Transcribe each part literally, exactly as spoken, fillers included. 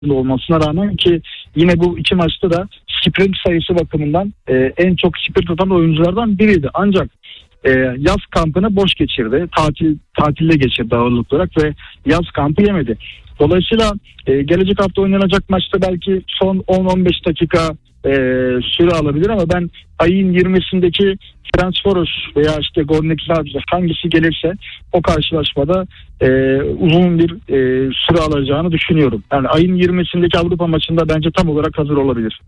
olmasına rağmen ki yine bu iki maçta da sprint sayısı bakımından e, en çok sprint atan oyunculardan biriydi. Ancak e, yaz kampını boş geçirdi. Tatil tatilde geçirdi ağırlık olarak ve yaz kampı yemedi. Dolayısıyla e, gelecek hafta oynanacak maçta belki son on on beş dakika e, süre alabilir ama ben ayın yirmisindeki Ferencvaros veya işte Gornik Zagreb hangisi gelirse o karşılaşmada e, uzun bir e, süre alacağını düşünüyorum. Yani ayın yirmisindeki Avrupa maçında bence tam olarak hazır olabilir.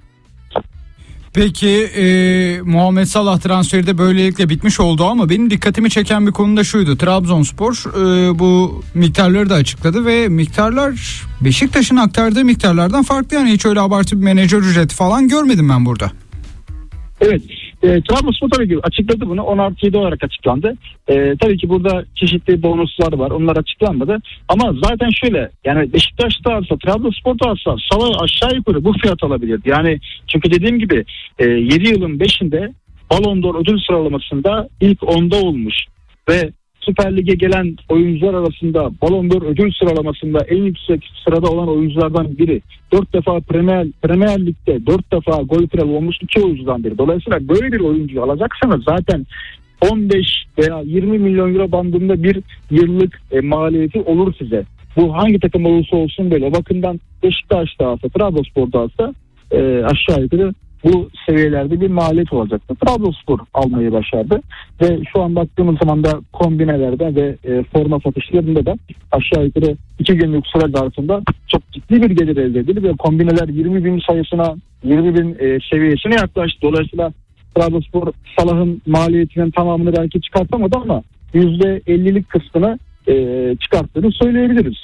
Peki e, Muhammed Salah transferi de böylelikle bitmiş oldu ama benim dikkatimi çeken bir konu da şuydu. Trabzonspor e, bu miktarları da açıkladı ve miktarlar Beşiktaş'ın aktardığı miktarlardan farklı. Yani hiç öyle abartı bir menajer ücreti falan görmedim ben burada. Evet. E, Trabzonspor tabii ki açıkladı bunu. on artı yedi olarak açıklandı. E, tabii ki burada çeşitli bonuslar var. Onlar açıklanmadı. Ama zaten şöyle, yani Beşiktaş'ta alsa, Trabzonspor'da alsa Salah'ı aşağı yukarı bu fiyat alabilirdi. Yani çünkü dediğim gibi e, yedi yılın beşinde Ballon d'Or ödül sıralamasında ilk onda olmuş ve Süper Lig'e gelen oyuncular arasında Ballon d'Or ödül sıralamasında en yüksek sırada olan oyunculardan biri. Dört defa Premier, Premier Lig'de dört defa gol kralı olmuş iki oyuncudan biri. Dolayısıyla böyle bir oyuncuyu alacaksanız zaten on beş veya yirmi milyon euro bandında bir yıllık e, maliyeti olur size. Bu hangi takım olursa olsun böyle. O bakımdan Beşiktaş'ta alsa, Trabzonspor'da alsa e, aşağı yukarı bu seviyelerde bir maliyet olacaktı. Trabzonspor almayı başardı ve şu an baktığımız zaman da kombinelerde ve e, forma satışlarında da aşağı yukarı iki günlük süre zarfında çok ciddi bir gelir elde edildi ve kombineler yirmi bin sayısına, yirmi bin e, seviyesine yaklaştı. Dolayısıyla Trabzonspor Salah'ın maliyetinin tamamını belki çıkartamadı ama yüzde ellilik kısmını e, çıkarttığını söyleyebiliriz.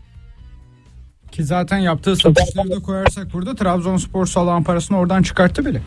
Ki zaten yaptığı satışları da koyarsak burada Trabzonspor Salah'ın parasını oradan çıkarttı bile.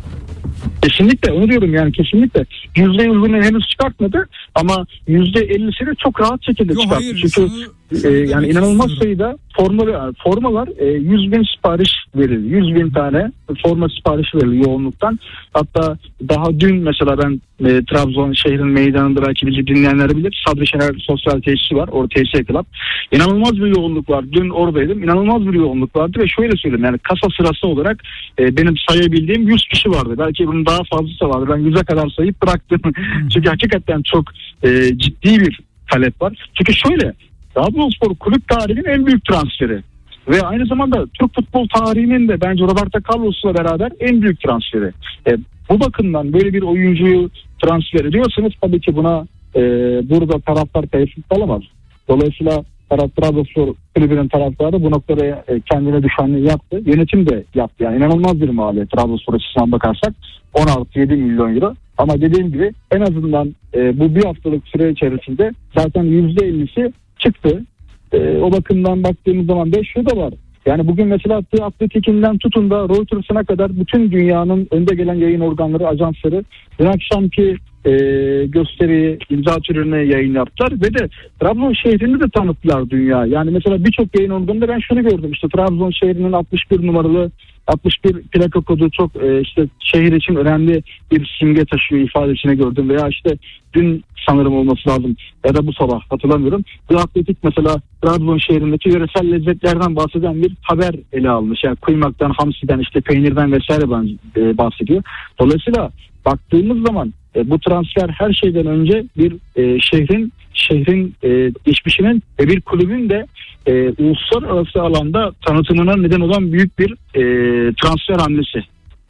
Kesinlikle onu diyorum, yani kesinlikle yüzde yüzünü henüz çıkartmadı ama yüzde ellisini çok rahat şekilde Yo, çıkarttı. hayır, Çünkü şunu, şunu e, yani inanılmaz istiyorum. sayıda forma, formalar e, yüz bin sipariş verildi. yüz bin tane forma siparişi verildi yoğunluktan. Hatta daha dün mesela ben e, Trabzon şehrin meydanında, belki bizi dinleyenler bilir, Sadri Şener sosyal tesisi var. Orada tesis Club. İnanılmaz bir yoğunluk var. Dün oradaydım. İnanılmaz bir yoğunluk vardı ve şöyle söyleyeyim, yani kasa sırası olarak e, benim sayabildiğim yüz kişi vardı. Belki bunun daha fazlası vardı. Ben yüze kadar sayıp bıraktım. Çünkü hakikaten çok e, ciddi bir talep var. Çünkü şöyle, Trabzonspor kulüp tarihinin en büyük transferi ve aynı zamanda Türk futbol tarihinin de bence Roberto Carlos'la beraber en büyük transferi. E, bu bakımdan böyle bir oyuncuyu transfer ediyorsanız tabii ki buna e, burada taraftar teessüf alamaz. Dolayısıyla Trabzonspor kulübünün taraftarı bu noktada e, kendine düşenliği yaptı. Yönetim de yaptı. Yani inanılmaz bir maliyet Trabzonspor açısından bakarsak on altı yedi milyon euro. Ama dediğim gibi en azından e, bu bir haftalık süre içerisinde zaten yüzde ellisi çıktı. E, o bakımdan baktığımız zaman da şu da var. Yani bugün mesela attığı Atletik'inden tutun da Reuters'ına kadar bütün dünyanın önde gelen yayın organları, ajansları dün akşamki e, gösteriyi, imza törenine yayın yaptılar ve de Trabzon şehrini de tanıttılar dünya. Yani mesela birçok yayın organında ben şunu gördüm, işte Trabzon şehrinin altmış bir numaralı altmış bir plaka kodu çok e, işte şehir için önemli bir simge taşıyor ifadesini gördüm veya işte dün sanırım olması lazım ya da bu sabah hatırlamıyorum. The Athletic mesela Trabzon şehrindeki yöresel lezzetlerden bahseden bir haber ele almış. Yani kuymaktan, hamsiden, işte peynirden vesaire bahsediyor. Dolayısıyla baktığımız zaman e, bu transfer her şeyden önce bir e, şehrin şehrin e, geçmişinin ve bir kulübün de e, uluslararası alanda tanıtımına neden olan büyük bir e, transfer hamlesi.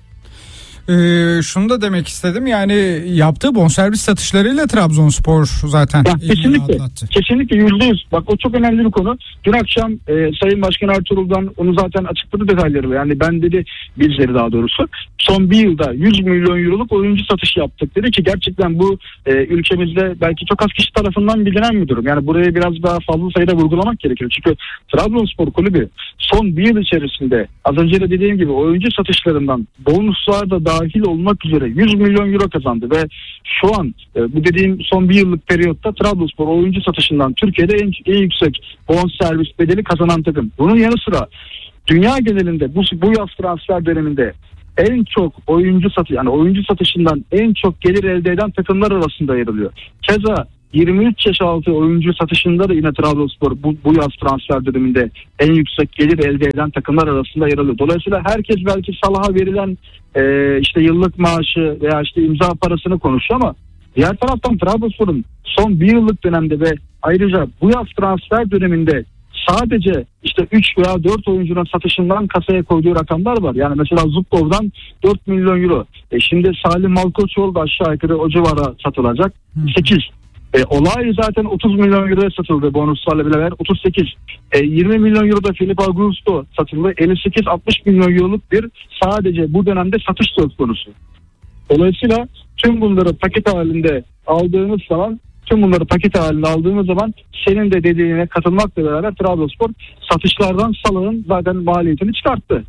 Ee, şunu da demek istedim, yani yaptığı bonservis satışlarıyla Trabzonspor zaten ya, kesinlikle atlattı. Kesinlikle yüzde yüz. Bak o çok önemli bir konu. Dün akşam e, Sayın Başkan Ertuğrul'dan onu zaten açıkladı detaylarıyla. Yani ben dedi, bizleri daha doğrusu son bir yılda yüz milyon euroluk oyuncu satışı yaptık dedi ki gerçekten bu e, ülkemizde belki çok az kişi tarafından bilinen bir durum. Yani buraya biraz daha fazla sayıda vurgulamak gerekiyor. Çünkü Trabzonspor kulübü son bir yıl içerisinde az önce de dediğim gibi oyuncu satışlarından bonuslar da dahil olmak üzere yüz milyon euro kazandı ve şu an e, bu dediğim son bir yıllık periyotta Trabzonspor oyuncu satışından Türkiye'de en, en yüksek bonservis bedeli kazanan takım. Bunun yanı sıra dünya genelinde bu, bu yaz transfer döneminde en çok oyuncu satı yani oyuncu satışından en çok gelir elde eden takımlar arasında yer alıyor. Keza yirmi üç yaş altı oyuncu satışında da yine Trabzonspor bu, bu yaz transfer döneminde en yüksek gelir elde eden takımlar arasında yer alıyor. Dolayısıyla herkes belki Salah'a verilen e, işte yıllık maaşı veya işte imza parasını konuşuyor ama diğer taraftan Trabzonspor'un son bir yıllık dönemde ve ayrıca bu yaz transfer döneminde sadece işte üç veya dört oyuncunun satışından kasaya koyduğu rakamlar var. Yani mesela Zubkov'dan dört milyon euro. E şimdi Salim Malkoçoğlu da aşağı yukarı o civara satılacak. sekiz. E, olay zaten otuz milyon euroya satıldı bonuslarla beraber. otuz sekiz. E, yirmi milyon euro da Felipe Augusto satıldı. elli sekiz altmış milyon euroluk bir sadece bu dönemde satış söz konusu. Dolayısıyla tüm bunları paket halinde aldığınız zaman Tüm bunları paket halinde aldığımız zaman senin de dediğine katılmakla beraber Trabzonspor satışlardan Salah'ın zaten maliyetini çıkarttı.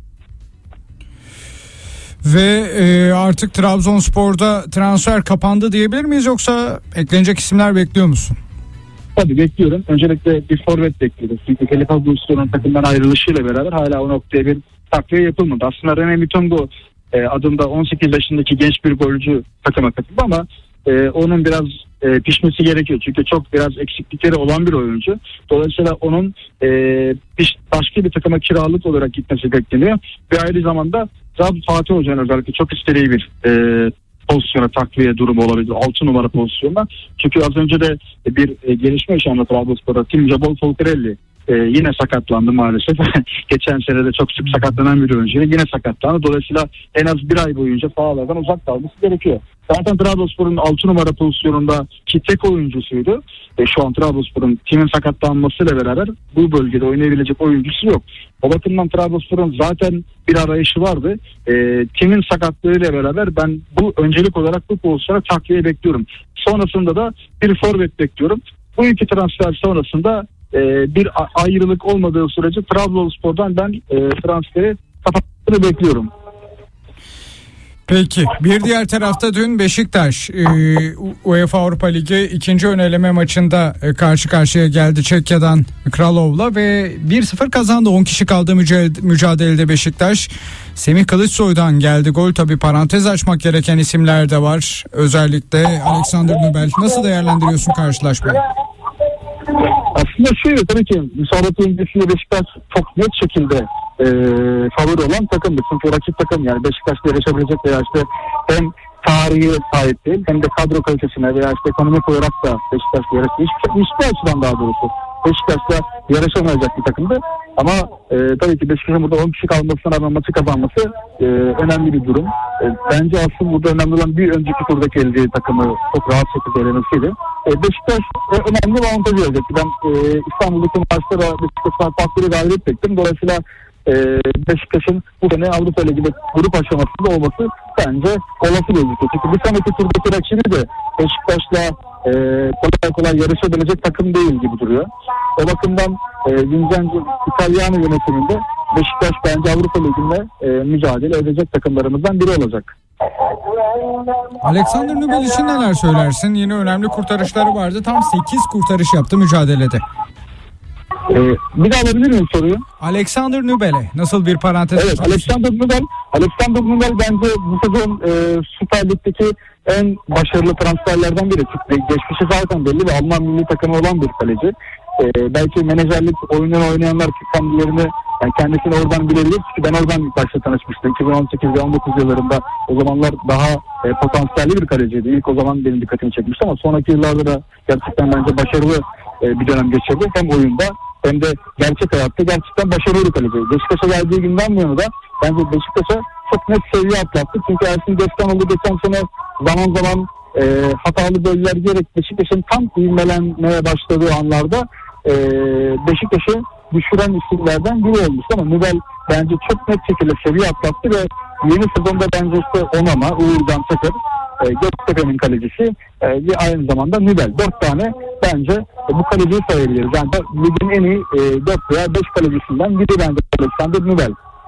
Ve e, artık Trabzonspor'da transfer kapandı diyebilir miyiz, yoksa eklenecek isimler bekliyor musun? Tabii bekliyorum. Öncelikle bir forvet bekliyoruz. Çünkü Felipe Augusto'nun takımdan ayrılışıyla beraber hala o noktaya bir takviye yapılmadı. Aslında René Mutombo e, adında on sekiz yaşındaki genç bir golcü takıma katıldı ama e, onun biraz e, pişmesi gerekiyor. Çünkü çok biraz eksiklikleri olan bir oyuncu. Dolayısıyla onun e, piş, başka bir takıma kiralık olarak gitmesi bekleniyor. Ve aynı zamanda Fatih Hoca'nın özellikle çok istediği bir e, pozisyona takviye durumu olabilir. altı numara pozisyonda. Çünkü az önce de bir e, gelişme yaşandı Trabzonspor'da. Tim Jabol Folcarelli e, yine sakatlandı maalesef. Geçen sene de çok sık sakatlanan bir oyuncu. Yine sakatlandı. Dolayısıyla en az bir ay boyunca sahalardan uzak kalması gerekiyor. Zaten Trabzonspor'un altı numara pozisyonunda ki tek oyuncusuydu. E, şu an Trabzonspor'un Tim'in sakatlanmasıyla beraber bu bölgede oynayabilecek oyuncusu yok. O bakımdan Trabzonspor'un zaten bir arayışı vardı. E, Tim'in sakatlığıyla beraber ben bu öncelik olarak bu pozisyona takviye bekliyorum. Sonrasında da bir forvet bekliyorum. Bu iki transfer sonrasında e, bir ayrılık olmadığı sürece Trabzonspor'dan ben e, transferi kapatmasını bekliyorum. Peki, bir diğer tarafta dün Beşiktaş e, UEFA Avrupa Ligi ikinci ön eleme maçında e, karşı karşıya geldi Çekya'dan Kralov'la ve bir sıfır kazandı. on kişi kaldığı mücadelede Beşiktaş. Semih Kılıçsoy'dan geldi gol. Tabii parantez açmak gereken isimler de var. Özellikle Alexander Nubel. Nasıl değerlendiriyorsun karşılaşmayı? Aslında şöyle, tabii ki müsabaka öncesiyle Beşiktaş çok net şekilde e, favori olan takımdı. Çünkü rakip takım, yani Beşiktaş'la yarışabilecek veya işte hem tarihi sahip değil hem de kadro kalitesine veya işte ekonomik olarak da Beşiktaş'la yarışıyor. Hiçbir, hiçbir açıdan daha doğrusu Beşiktaş'la yarışamayacak bir takımdı. Ama e, tabii ki Beşiktaş'ın burada on kişi kalmasına rağmen maçı kazanması e, önemli bir durum. E, bence asıl burada önemli olan bir önceki turdaki elediği takımı çok rahat şekilde elemesiydi. E, Beşiktaş e, önemli bir avantajı olacaktı. Ben e, İstanbul'daki maçta da Beşiktaş'tan farklı bir galibiyet bekledim. Dolayısıyla e, Beşiktaş'ın bu sene Avrupa Ligi'de grup aşamasında olması bence olası gözüküyor. Çünkü bir sonraki turdaki rakibi de Beşiktaş'la e, kolay kolay yarışabilecek takım değil gibi duruyor. O bakımdan e, Vincenzo İtalyan yönetiminde Beşiktaş bence Avrupa Ligi'nde e, mücadele edecek takımlarımızdan biri olacak. Alexander Nubel için neler söylersin? Yine önemli kurtarışları vardı. Tam sekiz kurtarış yaptı mücadelede. Ee, bir daha alabilir miyim soruyu? Alexander Nubel'e nasıl bir parantez? Evet, Alexander Nubel. Alexander Nubel bence bu sezon e, Süper Lig'deki en başarılı transferlerden biri. Çünkü geçmişi zaten belli ve Alman milli takımı olan bir kaleci. E, belki menajerlik oyununu oynayanlar kendilerini, yani kendisini oradan bilebilir. Çünkü ben oradan ilk başta tanışmıştım. iki bin on sekiz ve on dokuz yıllarında o zamanlar daha e, potansiyelli bir kaleciydi. İlk o zaman benim dikkatimi çekmişti ama sonraki yıllarda da gerçekten bence başarılı e, bir dönem geçirdi. Hem oyunda hem de gerçek hayatta gerçekten başarılı bir kaleci. Beşiktaş'a geldiği günden bu yana da bence Beşiktaş'a çok net seviye atlattı. Çünkü Ersin Destanoğlu geçen sene zaman zaman e, hatalı goller yiyerek Beşiktaş'ın tam ivmelenmeye başladığı anlarda e, Beşiktaş'ı düşüren isimlerden biri olmuş. Ama Nubel bence çok net şekilde seviye atlattı ve yeni sezonda bence işte Onama, Uğurcan Çakır, e, Göztepe'nin kalecisi e, ve aynı zamanda Nubel. Dört tane bence e, bu kaleciyi sayabiliriz. Yani ligin en iyi e, dört veya beş kalecisinden biri bence Alexander Nubel.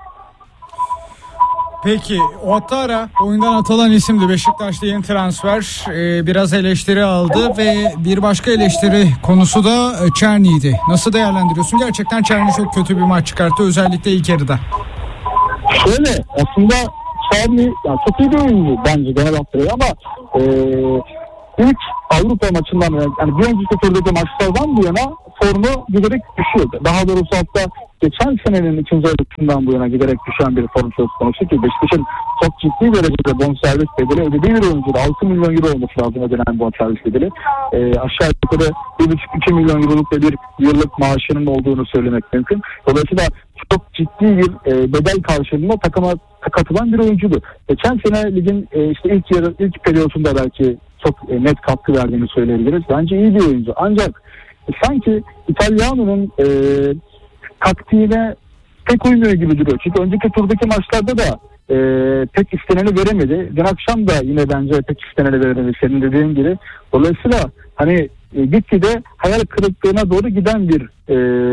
Peki Ouattara oyundan atılan isimdi. Beşiktaş'ta yeni transfer. Ee, biraz eleştiri aldı ve bir başka eleştiri konusu da Çerni'ydi. Nasıl değerlendiriyorsun? Gerçekten Çerni çok kötü bir maç çıkarttı. Özellikle ilk yarıda. Şöyle, aslında Çerni yani çok iyi bir oyuncu bence genel hatlarıyla ama e, ilk Avrupa maçından yani bir önceki turdaki maçlardan bu yana formu giderek düşüyor. Daha doğrusu hatta geçen senenin ikinci arasından bu yana giderek düşen bir form söz konusu ki Beşiktaş'ın çok ciddi derecede bonservis bedeli ödediği bir oyuncu. altı milyon euro olması lazım ödenen bonservis bedeli. E, aşağı yukarı bir buçuk iki milyon euroluk bir yıllık maaşının olduğunu söylemek mümkün. Dolayısıyla çok ciddi bir e, bedel karşılığında takıma katılan bir oyuncuydu. Geçen sene ligin e, işte ilk yarı ilk periyotunda belki çok e, net katkı verdiğini söyleyebiliriz. Bence iyi bir oyuncu. Ancak e, sanki İtalyano'nun e, taktiğine pek uymuyor gibi duruyor. Çünkü önceki turdaki maçlarda da e, pek isteneni veremedi. Dün akşam da yine bence pek isteneni veremedi senin dediğin gibi. Dolayısıyla hani e, gitgide hayal kırıklığına doğru giden bir e,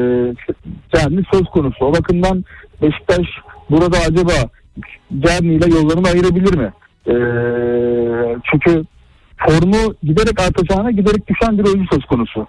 yani söz konusu. O bakımdan Beşiktaş burada acaba Cerny ile yollarını ayırabilir mi? E, çünkü formu giderek artacağına giderek düşen bir oyuncu söz konusu.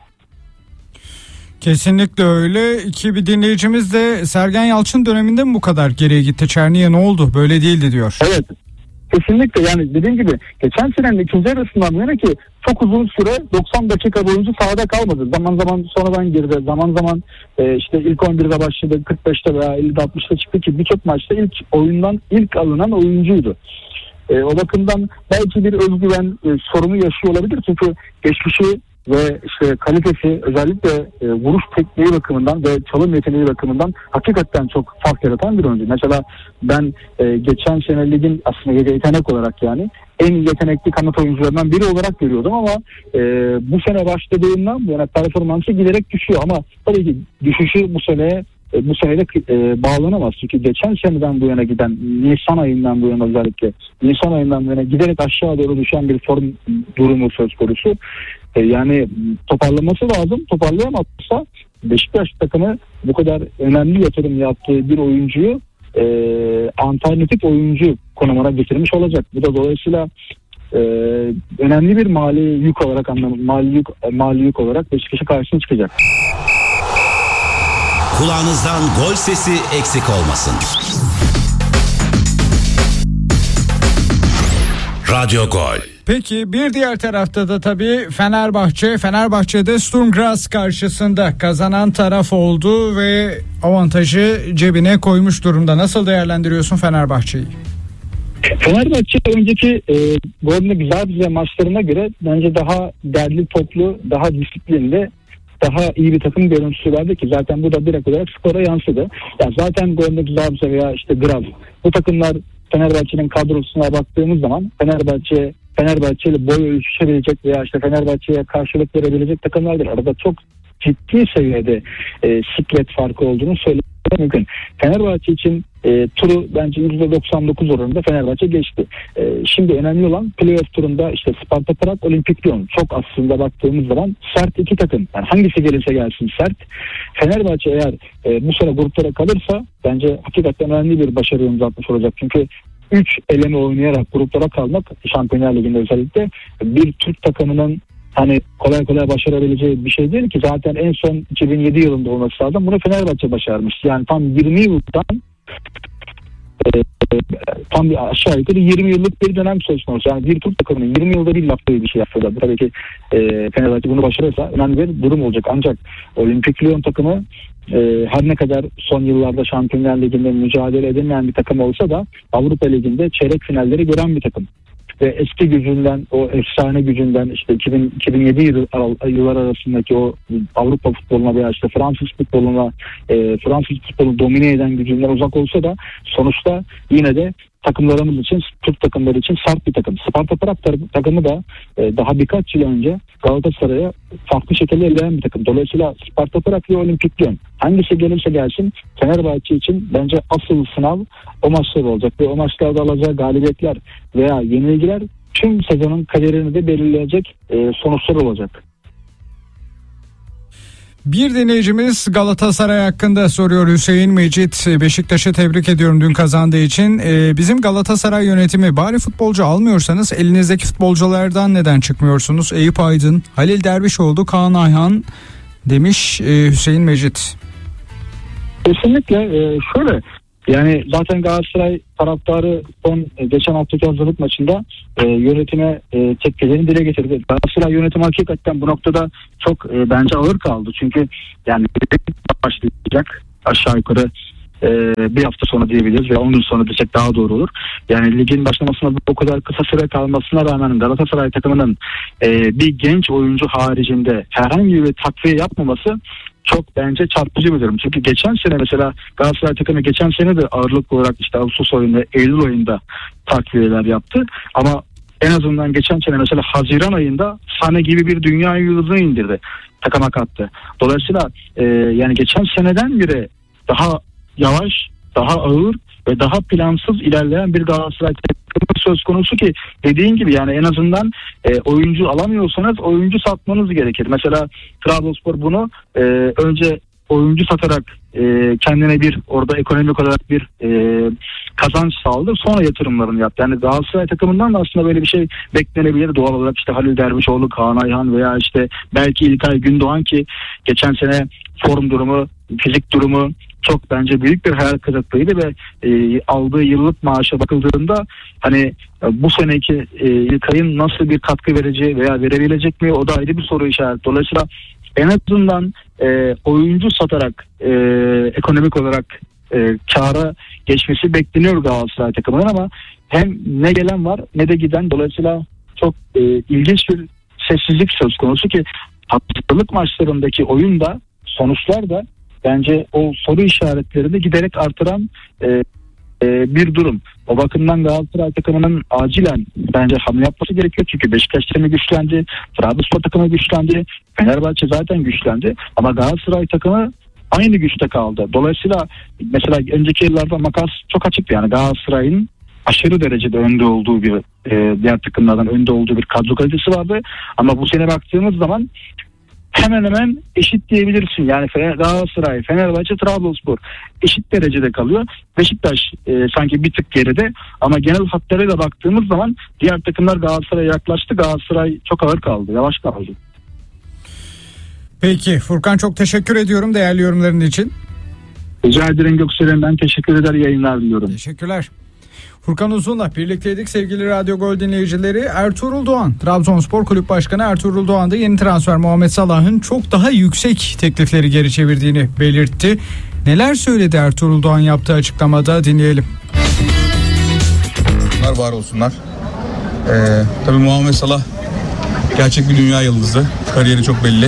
Kesinlikle öyle. İki bir dinleyicimiz de Sergen Yalçın döneminde mi bu kadar geriye gitti? Cerny'e ne oldu? Böyle değildi diyor. Evet. Kesinlikle yani dediğim gibi geçen senenin ikinci arasından yana ki çok uzun süre doksan dakika boyunca sahada kalmadı. Zaman zaman sonradan girdi. Zaman zaman e, işte ilk on birde başladı. kırk beşte veya ellide altmışta çıktı ki birçok maçta ilk oyundan ilk alınan oyuncuydu. E, o bakımdan belki bir özgüven e, sorunu yaşıyor olabilir. Çünkü geçmişi ve işte kalitesi özellikle e, vuruş tekniği bakımından ve çalım yeteneği bakımından hakikaten çok fark yaratan bir oyuncu. Mesela ben e, geçen sene ligin aslında yetenek olarak yani en yetenekli kanat oyuncularından biri olarak görüyordum ama e, bu sene başladığından bu yana performansı giderek düşüyor ama tabii ki düşüşü bu sene e, bu sene de e, bağlanamaz. Çünkü geçen seneden bu yana giden Nisan ayından bu yana özellikle Nisan ayından bu yana giderek aşağı doğru düşen bir form durumu söz konusu. Yani toparlaması lazım. Toparlayamazsa Beşiktaş takımı bu kadar önemli yatırım yaptığı bir oyuncuyu e, alternatif oyuncu konumuna getirmiş olacak. Bu da dolayısıyla e, önemli bir mali yük olarak anlamı mali yük, mali yük olarak Beşiktaş'a karşısına çıkacak. Kulağınızdan gol sesi eksik olmasın. Radyo Gol. Peki bir diğer tarafta da tabii Fenerbahçe. Fenerbahçe'de Sturm Graz karşısında kazanan taraf oldu ve avantajı cebine koymuş durumda. Nasıl değerlendiriyorsun Fenerbahçe'yi? Fenerbahçe önceki e, Gornik Zabrze maçlarına göre bence daha derli toplu, daha disiplinli, daha iyi bir takım görüntüsü verdi ki zaten bu da direkt olarak skora yansıdı. Ya zaten Gornik Zabrze veya işte Graz bu takımlar Fenerbahçe'nin kadrosuna baktığımız zaman Fenerbahçe Fenerbahçe ile boy ölçüşebilecek veya işte Fenerbahçe'ye karşılık verebilecek takımlardır. Arada çok ciddi seviyede e, siklet farkı olduğunu söylemek mümkün. Fenerbahçe için e, turu bence yüzde doksan dokuz oranında Fenerbahçe geçti. E, şimdi önemli olan playoff turunda işte Sparta Prag, Olimpik Lyon. Çok aslında baktığımız zaman sert iki takım. Yani hangisi gelirse gelsin sert. Fenerbahçe eğer e, bu sene gruplara kalırsa bence hakikaten önemli bir başarı imza atmış olacak. Çünkü üç eleme oynayarak gruplara kalmak Şampiyonlar Ligi'nde özellikle bir Türk takımının hani kolay kolay başarabileceği bir şey değil ki zaten en son iki bin yedi yılında olması lazım. Bunu Fenerbahçe başarmış. Yani tam yirmi yıldan e, tam bir aşağı yukarı yirmi yıllık bir dönem söz konusu. Yani bir Türk takımının yirmi yılda bir yaptığı bir şey yapıyorlar. Tabii ki e, Fenerbahçe bunu başarırsa önemli bir durum olacak. Ancak Olimpik Lyon takımı e, her ne kadar son yıllarda Şampiyonlar Ligi'nde mücadele edemeyen bir takım olsa da Avrupa Ligi'nde çeyrek finalleri gören bir takım. Ve eski gücünden, o efsane gücünden işte iki bin, iki bin yedi yıl, yıllar arasındaki o Avrupa futboluna veya işte Fransız futboluna, e, Fransız futbolu domine eden gücünden uzak olsa da sonuçta yine de takımlarımız için, Türk takımları için sert bir takım. Sparta Prag takımı da e, daha birkaç yıl önce Galatasaray'a farklı şekilde eleyen bir takım. Dolayısıyla Sparta Prag ve Olimpik Lyon hangisi gelirse gelsin Fenerbahçe için bence asıl sınav o maçlar olacak ve o maçlarda alacağı galibiyetler veya yenilgiler tüm sezonun kaderini de belirleyecek e, sonuçlar olacak. Bir dinleyicimiz Galatasaray hakkında soruyor Hüseyin Mecit. Beşiktaş'ı tebrik ediyorum dün kazandığı için. Ee, bizim Galatasaray yönetimi bari futbolcu almıyorsanız elinizdeki futbolculardan neden çıkmıyorsunuz? Eyüp Aydın, Halil Dervişoğlu, Kaan Ayhan demiş e, Hüseyin Mecit. Kesinlikle e, şöyle Yani zaten Galatasaray taraftarı son e, geçen haftaki hazırlık maçında e, yönetime e, tepkilerini dile getirdi. Galatasaray yönetimi hakikaten bu noktada çok e, bence ağır kaldı. Çünkü yani başlayacak aşağı yukarı e, bir hafta sonra diyebiliriz ve on gün sonra desek daha doğru olur. Yani ligin başlamasına o kadar kısa süre kalmasına rağmen Galatasaray takımının e, bir genç oyuncu haricinde herhangi bir takviye yapmaması çok bence çarpıcı bir durum. Çünkü geçen sene mesela Galatasaray takımı geçen sene de ağırlıklı olarak işte Ağustos ayında, Eylül ayında takviyeler yaptı. Ama en azından geçen sene mesela Haziran ayında Sane gibi bir dünya yıldızını indirdi. Takıma kattı. Dolayısıyla e, yani geçen seneden bile daha yavaş, daha ağır ve daha plansız ilerleyen bir Galatasaray takımı söz konusu ki dediğin gibi yani en azından e, oyuncu alamıyorsanız oyuncu satmanız gerekir. Mesela Trabzonspor bunu e, önce oyuncu satarak e, kendine bir orada ekonomik olarak bir e, kazanç sağladı. Sonra yatırımlarını yaptı. Yani Galatasaray takımından da aslında böyle bir şey beklenebilir. Doğal olarak işte Halil Dervişoğlu, Kaan Ayhan veya işte belki İlkay Gündoğan ki geçen sene form durumu, fizik durumu çok bence büyük bir hayal kırıklığıydı ve e, aldığı yıllık maaşa bakıldığında hani e, bu seneki e, İlkay'ın nasıl bir katkı vereceği veya verebilecek mi o da ayrı bir soru işareti. Dolayısıyla en azından e, oyuncu satarak e, ekonomik olarak e, kâra geçmesi bekleniyor Galatasaray takımının ama hem ne gelen var ne de giden. Dolayısıyla çok e, ilginç bir sessizlik söz konusu ki hazırlık maçlarındaki oyunda sonuçlar da bence o soru işaretlerini giderek artıran e, e, bir durum. O bakımdan Galatasaray takımının acilen bence hamle yapması gerekiyor. Çünkü Beşiktaş takımı güçlendi, Trabzonspor takımı güçlendi, Fenerbahçe zaten güçlendi. Ama Galatasaray takımı aynı güçte kaldı. Dolayısıyla mesela önceki yıllarda makas çok açıktı. Yani Galatasaray'ın aşırı derecede önde olduğu bir e, diğer takımlardan önde olduğu bir kadro kalitesi vardı. Ama bu sene baktığımız zaman hemen hemen eşit diyebilirsin. Yani Galatasaray, Fenerbahçe, Trabzonspor eşit derecede kalıyor. Beşiktaş e, sanki bir tık geride ama genel hatlarıyla baktığımız zaman diğer takımlar Galatasaray'a yaklaştı. Galatasaray çok ağır kaldı, yavaş kaldı. Peki Furkan, çok teşekkür ediyorum değerli yorumların için. Rica ederim Göksel'im, ben teşekkür eder, yayınlar diliyorum. Teşekkürler. Furkan Uzun'la birlikteydik sevgili Radyo Gol dinleyicileri. Ertuğrul Doğan, Trabzonspor Kulüp Başkanı Ertuğrul Doğan da yeni transfer Muhammed Salah'ın çok daha yüksek teklifleri geri çevirdiğini belirtti. Neler söyledi Ertuğrul Doğan yaptığı açıklamada, dinleyelim. Bunlar var olsunlar. Ee, tabii Muhammed Salah gerçek bir dünya yıldızı. Kariyeri çok belli.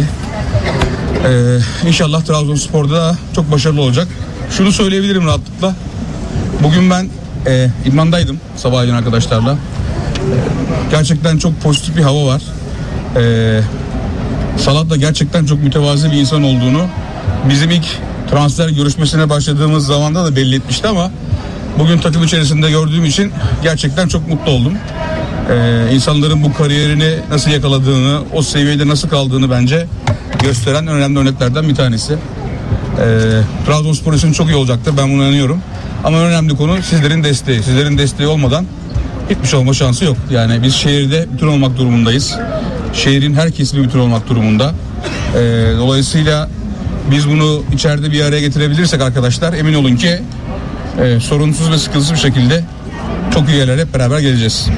Ee, İnşallah Trabzonspor'da çok başarılı olacak. Şunu söyleyebilirim rahatlıkla. Bugün ben E, İdman'daydım sabahleyin arkadaşlarla. E, gerçekten çok pozitif bir hava var. E, Salah da gerçekten çok mütevazi bir insan olduğunu bizim ilk transfer görüşmesine başladığımız zamanda da belli etmişti ama bugün takım içerisinde gördüğüm için gerçekten çok mutlu oldum. E, insanların bu kariyerini nasıl yakaladığını, o seviyede nasıl kaldığını bence gösteren önemli örneklerden bir tanesi. E, Trabzonspor için çok iyi olacaktır, ben buna inanıyorum. Ama önemli konu sizlerin desteği. Sizlerin desteği olmadan hiçbir şey olma şansı yok. Yani biz şehirde bütün olmak durumundayız. Şehrin her kesimi bütün olmak durumunda. Ee, dolayısıyla biz bunu içeride bir araya getirebilirsek arkadaşlar, emin olun ki e, sorunsuz ve sıkıntısız bir şekilde çok iyi yerlere hep beraber geleceğiz.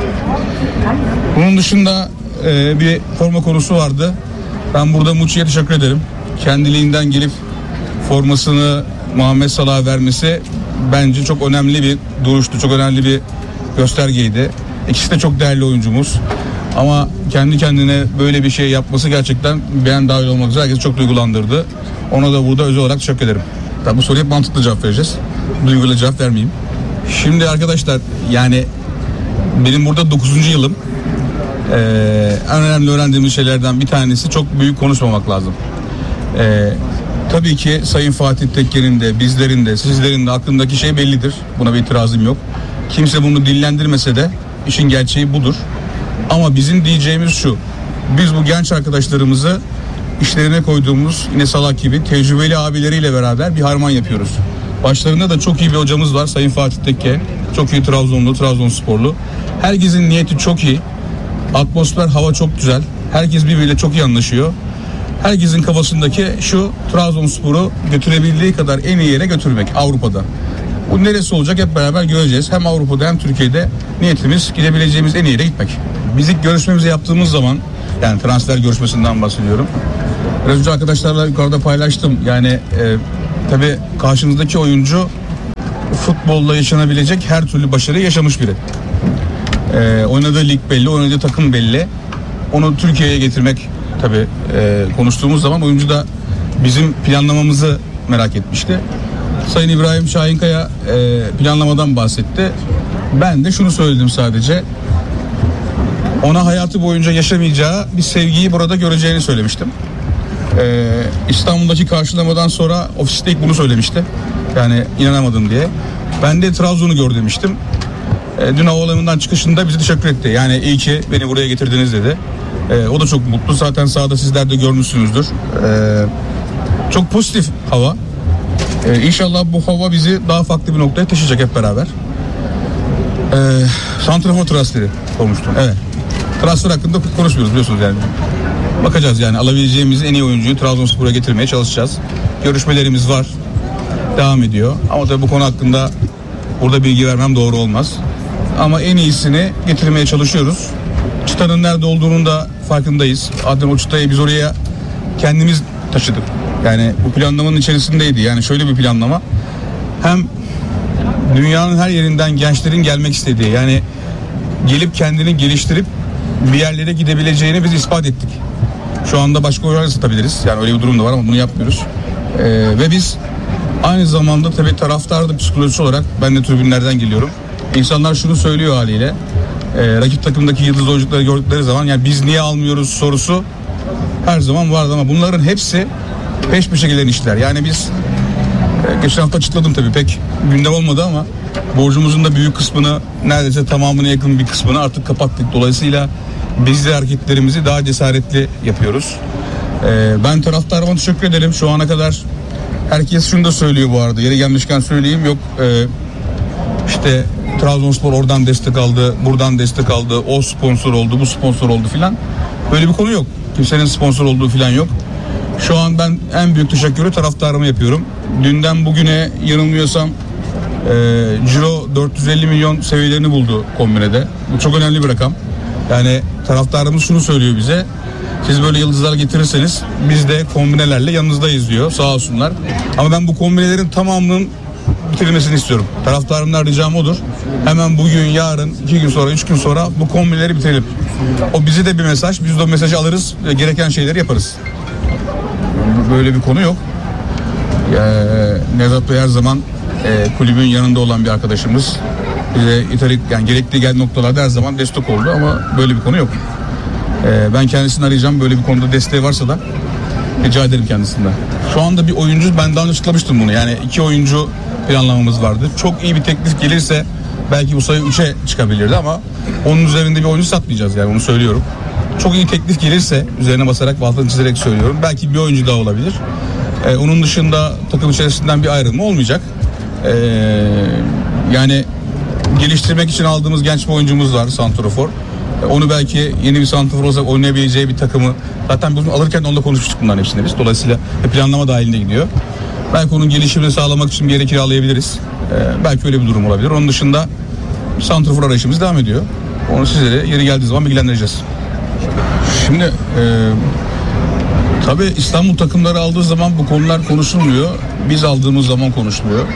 Bunun dışında e, bir forma konusu vardı. Ben burada Muçi'ye teşekkür ederim. Kendiliğinden gelip formasını Muhammed Salah'a vermesi bence çok önemli bir duruştu, çok önemli bir göstergeydi. İkisi de çok değerli oyuncumuz. Ama kendi kendine böyle bir şey yapması gerçekten ben dahil olmak üzere herkesi çok duygulandırdı. Ona da burada özel olarak teşekkür ederim. Tabii bu soruya mantıklı cevap vereceğiz. Duyguyla cevap vermeyeyim. Şimdi arkadaşlar, yani benim burada dokuzuncu yılım. Ee, en önemli öğrendiğimiz şeylerden bir tanesi çok büyük konuşmamak lazım. Ee, Tabii ki Sayın Fatih Tekke'nin de, bizlerin de, sizlerin de aklındaki şey bellidir. Buna bir itirazım yok. Kimse bunu dillendirmese de işin gerçeği budur. Ama bizim diyeceğimiz şu: biz bu genç arkadaşlarımızı işlerine koyduğumuz yine Salah gibi tecrübeli abileriyle beraber bir harman yapıyoruz. Başlarında da çok iyi bir hocamız var, Sayın Fatih Tekke. Çok iyi Trabzonlu, Trabzonsporlu. Herkesin niyeti çok iyi. Atmosfer, hava çok güzel. Herkes birbiriyle çok iyi anlaşıyor. Herkesin kafasındaki şu: Trabzonspor'u götürebildiği kadar en iyi yere götürmek Avrupa'da. Bu neresi olacak hep beraber göreceğiz. Hem Avrupa'da hem Türkiye'de niyetimiz gidebileceğimiz en iyi yere gitmek. Biz ilk görüşmemizi yaptığımız zaman, yani transfer görüşmesinden bahsediyorum. Biraz önce arkadaşlarla yukarıda paylaştım. Yani e, tabii karşınızdaki oyuncu futbolla yaşanabilecek her türlü başarıyı yaşamış biri. E, oynadığı lig belli, oynadığı takım belli. Onu Türkiye'ye getirmek tabii e, konuştuğumuz zaman oyuncu da bizim planlamamızı merak etmişti. Sayın İbrahim Şahinkaya e, planlamadan bahsetti. Ben de şunu söyledim sadece. Ona hayatı boyunca yaşamayacağı bir sevgiyi burada göreceğini söylemiştim. Ee, İstanbul'daki karşılamadan sonra ofiste ilk bunu söylemişti. Yani inanamadım diye. Ben de Trabzon'u gör demiştim. Ee, dün havaalanından çıkışında bize teşekkür etti. Yani iyi ki beni buraya getirdiniz dedi. Ee, o da çok mutlu. Zaten sahada sizler de görmüşsünüzdür. Ee, çok pozitif hava. Ee, İnşallah bu hava bizi daha farklı bir noktaya taşıyacak hep beraber. Ee, Santrafor transferi olmuştu. Evet. Transfer hakkında konuşmuyoruz biliyorsunuz yani. Bakacağız yani alabileceğimiz en iyi oyuncuyu Trabzonspor'a getirmeye çalışacağız. Görüşmelerimiz var. Devam ediyor. Ama tabii bu konu hakkında burada bilgi vermem doğru olmaz. Ama en iyisini getirmeye çalışıyoruz. Çıtanın nerede olduğunun da farkındayız. Adem o çıtayı biz oraya kendimiz taşıdık. Yani bu planlamanın içerisindeydi. Yani şöyle bir planlama. Hem dünyanın her yerinden gençlerin gelmek istediği, yani gelip kendini geliştirip bir yerlere gidebileceğini biz ispat ettik. Şu anda başka oyuncular satabiliriz. Yani öyle bir durum da var ama bunu yapmıyoruz. Ee, ve biz aynı zamanda tabii taraftar da psikolojisi olarak, ben de tribünlerden geliyorum. İnsanlar şunu söylüyor haliyle. E, rakip takımdaki yıldız oyuncuları gördükleri zaman yani biz niye almıyoruz sorusu her zaman vardı ama bunların hepsi peş peşe gelen işler. Yani biz e, geçen hafta açıkladım tabii, pek gündem olmadı ama borcumuzun da büyük kısmını, neredeyse tamamına yakın bir kısmını artık kapattık. Dolayısıyla biz de hareketlerimizi daha cesaretli yapıyoruz. E, ben taraftarıma teşekkür ederim. Şu ana kadar herkes şunu da söylüyor bu arada. Yeri gelmişken söyleyeyim. Yok e, işte Trabzonspor oradan destek aldı, buradan destek aldı, o sponsor oldu, bu sponsor oldu filan. Böyle bir konu yok. Kimsenin sponsor olduğu filan yok. Şu an ben en büyük teşekkürü taraftarıma yapıyorum. Dünden bugüne yanılmıyorsam e, ciro dört yüz elli milyon seviyelerini buldu kombinede. Bu çok önemli bir rakam. Yani taraftarımız şunu söylüyor bize. Siz böyle yıldızlar getirirseniz biz de kombinelerle yanınızdayız diyor, sağ olsunlar. Ama ben bu kombinelerin tamamının bitirilmesini istiyorum. Taraftarımdan ricam odur. Hemen bugün, yarın, iki gün sonra, üç gün sonra bu kombineleri bitirelim. O bize de bir mesaj. Biz de o mesajı alırız ve gereken şeyleri yaparız. Böyle bir konu yok. Ee, Nevzat Bey her zaman e, kulübün yanında olan bir arkadaşımız. Bize itarik, yani gerekli gel noktalarda her zaman destek oldu ama böyle bir konu yok. Ee, ben kendisini arayacağım. Böyle bir konuda desteği varsa da rica ederim kendisinden. Şu anda bir oyuncu, ben daha önce açıklamıştım bunu. Yani iki oyuncu planlamamız vardı. Çok iyi bir teklif gelirse belki bu sayı üçe çıkabilirdi ama onun üzerinde bir oyuncu satmayacağız, yani onu söylüyorum. Çok iyi teklif gelirse, üzerine basarak, altını çizerek söylüyorum, belki bir oyuncu daha olabilir. Ee, onun dışında takım içerisinden bir ayrılma olmayacak. Ee, yani geliştirmek için aldığımız genç bir oyuncumuz var, santrafor. Ee, onu belki yeni bir santrafor olacak, oynayabileceği bir takımı, zaten biz alırken onunla konuşmuştuk bunların hepsini biz. Dolayısıyla planlama dahilinde gidiyor. Belki onun gelişimini sağlamak için bir yere kiralayabiliriz. Ee, belki öyle bir durum olabilir. Onun dışında santrafor arayışımız devam ediyor. Onu sizlere yeri geldiği zaman bilgilendireceğiz. Şimdi e, tabii İstanbul takımları aldığı zaman bu konular konuşulmuyor. Biz aldığımız zaman konuşuluyor.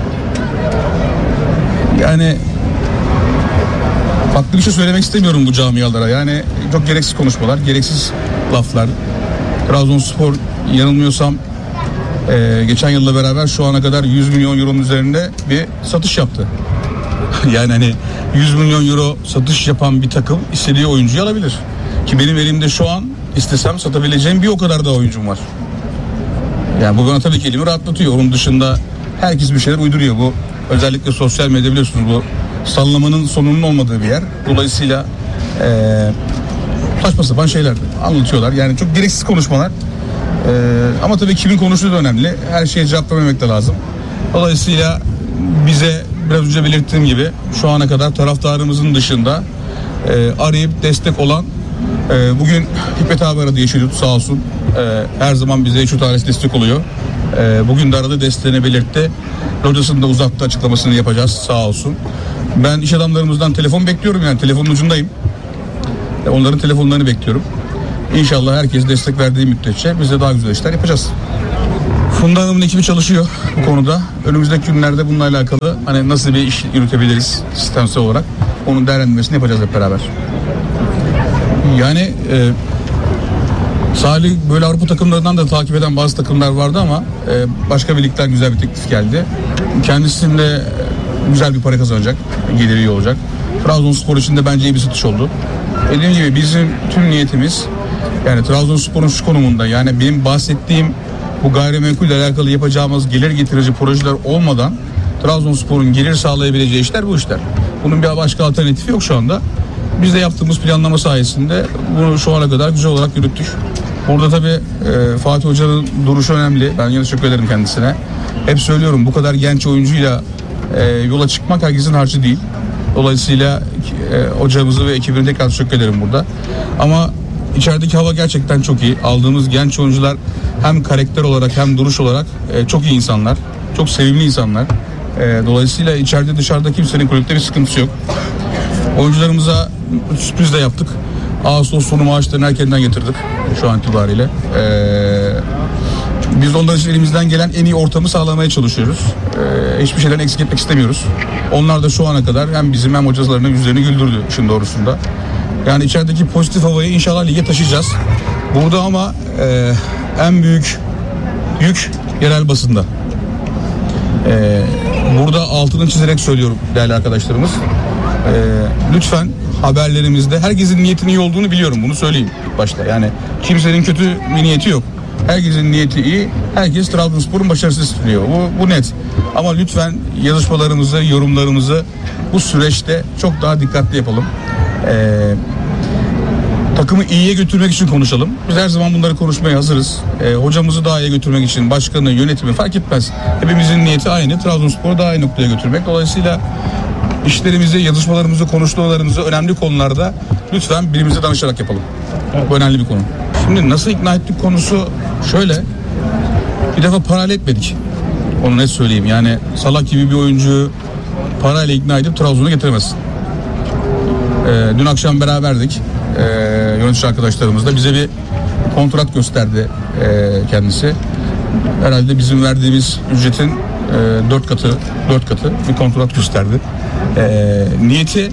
Yani farklı bir şey söylemek istemiyorum bu camialara. Yani çok gereksiz konuşmalar, gereksiz laflar. Trabzonspor yanılmıyorsam e, geçen yılla beraber şu ana kadar yüz milyon euronun üzerinde bir satış yaptı. Yani hani yüz milyon euro satış yapan bir takım istediği oyuncuyu alabilir. Ki benim elimde şu an istesem satabileceğim bir o kadar da oyuncum var. Yani bu bana tabii ki elimi rahatlatıyor. Onun dışında herkes bir şeyler uyduruyor. Bu özellikle sosyal medya, biliyorsunuz, bu sallamanın sonunun olmadığı bir yer. Dolayısıyla ee, saçma sapan şeyler anlatıyorlar. Yani çok gereksiz konuşmalar. E, ama tabii kimin konuştuğu da önemli. Her şeye cevap vermemek de lazım. Dolayısıyla bize biraz önce belirttiğim gibi şu ana kadar taraftarımızın dışında e, arayıp destek olan, e, bugün Hikmet abi aradı, Yeşilyurt sağ olsun. E, her zaman bize şu tanesi destek oluyor. E, bugün de aradı, desteğini belirtti. Hocasının da uzattı, açıklamasını yapacağız sağ olsun. Ben iş adamlarımızdan telefon bekliyorum, yani telefonun ucundayım. E, onların telefonlarını bekliyorum. İnşallah herkes destek verdiği müddetçe biz de daha güzel işler yapacağız. Funda Hanım'ın ekibi çalışıyor bu konuda. Önümüzdeki günlerde bununla alakalı hani nasıl bir iş yürütebiliriz sistemsel olarak, onun değerlendirmesini yapacağız hep beraber. Yani e, Salih böyle Avrupa takımlarından da takip eden bazı takımlar vardı ama e, başka bir ligden güzel bir teklif geldi. Kendisinde güzel bir para kazanacak, geliri iyi olacak. Trabzonspor için de bence iyi bir satış oldu. Dediğim gibi bizim tüm niyetimiz, yani Trabzonspor'un şu konumunda, yani benim bahsettiğim bu gayrimenkulle alakalı yapacağımız gelir getirici projeler olmadan Trabzonspor'un gelir sağlayabileceği işler bu işler. Bunun bir başka alternatifi yok şu anda. Biz de yaptığımız planlama sayesinde bunu şu ana kadar güzel olarak yürüttük. Burada tabii e, Fatih Hoca'nın duruşu önemli. Ben yine teşekkür ederim kendisine. Hep söylüyorum, bu kadar genç oyuncuyla e, yola çıkmak herkesin harcı değil. Dolayısıyla e, hocamızı ve ekibine tekrar teşekkür ederim burada. Ama içerideki hava gerçekten çok iyi. Aldığımız genç oyuncular hem karakter olarak hem duruş olarak e, çok iyi insanlar. Çok sevimli insanlar. E, dolayısıyla içeride dışarıda kimsenin kulüpte bir sıkıntısı yok. Oyuncularımıza sürpriz de yaptık. Ağustos sonu maaşlarını erkenden getirdik şu an itibariyle. Ee, biz onlar için elimizden gelen en iyi ortamı sağlamaya çalışıyoruz. Ee, hiçbir şeyden eksik etmek istemiyoruz. Onlar da şu ana kadar hem bizim hem hocalarının yüzlerini güldürdü işin doğrusunda. Yani içerideki pozitif havayı inşallah lige taşıyacağız. Burada ama e, en büyük yük yerel basında. Ee, burada altını çizerek söylüyorum değerli arkadaşlarımız. Ee, lütfen haberlerimizde herkesin niyetinin iyi olduğunu biliyorum, bunu söyleyeyim ilk başta. Yani kimsenin kötü bir niyeti yok. Herkesin niyeti iyi. Herkes Trabzonspor'un başarısını istiyor. Bu, bu net. Ama lütfen yazışmalarımızı, yorumlarımızı bu süreçte çok daha dikkatli yapalım. Ee, takımı iyiye götürmek için konuşalım. Biz her zaman bunları konuşmaya hazırız. Ee, hocamızı daha iyiye götürmek için, başkanı, yönetimi fark etmez. Hepimizin niyeti aynı. Trabzonspor'u daha iyi noktaya götürmek. Dolayısıyla İşlerimizi, yazışmalarımızı, konuşmalarımızı önemli konularda lütfen birbirimize danışarak yapalım. Bu önemli bir konu. Şimdi nasıl ikna ettik konusu şöyle. Bir defa parayla etmedik. Onu net söyleyeyim. Yani Salak gibi bir oyuncu parayla ikna edip Trabzon'a getiremezsin. Ee, dün akşam beraberdik. Ee, yönetici arkadaşlarımızla bize bir kontrat gösterdi e, kendisi. Herhalde bizim verdiğimiz ücretin e, dört katı, dört katı bir kontrat gösterdi. E, niyeti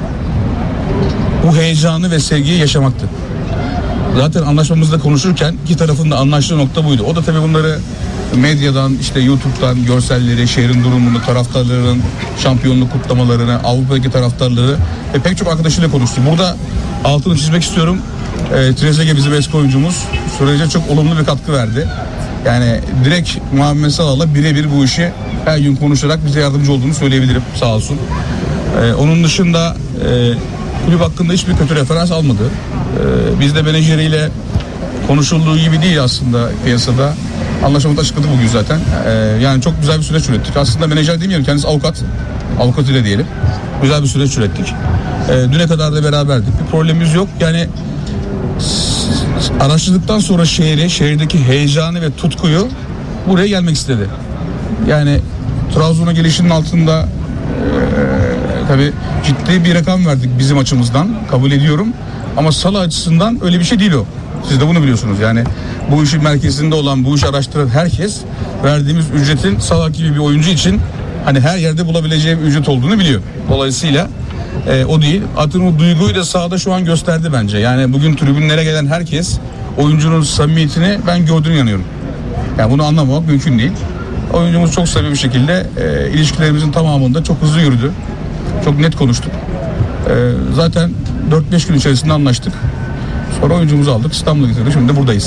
bu heyecanı ve sevgiyi yaşamaktı. Zaten anlaşmamızda konuşurken iki tarafın da anlaştığı nokta buydu. O da tabii bunları medyadan, işte YouTube'dan görselleri, şehrin durumunu, taraftarların şampiyonluk kutlamalarını, Avrupa'daki taraftarları ve pek çok arkadaşıyla konuştu. Burada altını çizmek istiyorum. E, Trezeguet bizim eski oyuncumuz sürece çok olumlu bir katkı verdi. Yani direkt Muhammed Salah'la birebir bu işi her gün konuşarak bize yardımcı olduğunu söyleyebilirim, sağ olsun. Ee, onun dışında e, kulüp hakkında hiçbir kötü referans almadı. Ee, biz de menajeriyle konuşulduğu gibi değil aslında piyasada. Anlaşmamızı açıkladık bugün zaten. Ee, yani çok güzel bir süreç ürettik. Aslında menajer demeyelim, kendisi avukat. Avukat ile diyelim. Güzel bir süreç ürettik. Ee, düne kadar da beraberdik. Bir problemimiz yok. Yani araştırdıktan sonra şehri, şehirdeki heyecanı ve tutkuyu buraya gelmek istedi. Yani Trabzon'a gelişinin altında e, tabii ciddi bir rakam verdik bizim açımızdan, kabul ediyorum. Ama Salah açısından öyle bir şey değil o. Siz de bunu biliyorsunuz. Yani bu işin merkezinde olan, bu işi araştıran herkes verdiğimiz ücretin Salah gibi bir oyuncu için hani her yerde bulabileceği bir ücret olduğunu biliyor. Dolayısıyla e, o değil. Atın o duyguyu da sahada şu an gösterdi bence. Yani bugün tribünlere gelen herkes oyuncunun samimiyetini ben gördüğünü inanıyorum. Yani bunu anlamamak mümkün değil. Oyuncumuz çok samimi bir şekilde e, ilişkilerimizin tamamında çok hızlı yürüdü. Çok net konuştuk. E, zaten dört beş gün içerisinde anlaştık. Sonra oyuncumuzu aldık, İstanbul'a getirdik. Şimdi de buradayız.